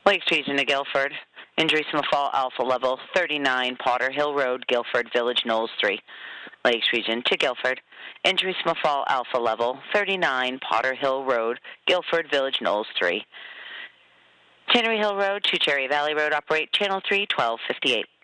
Lakes Region to Guilford. Injury Small Alpha Level 39 Potter Hill Road, Guilford Village, Knowles 3. Lakes Region to Guilford. Injury Small Alpha Level 39 Potter Hill Road, Guilford Village, Knowles 3. Tannery Hill Road to Cherry Valley Road, operate Channel 3 1258.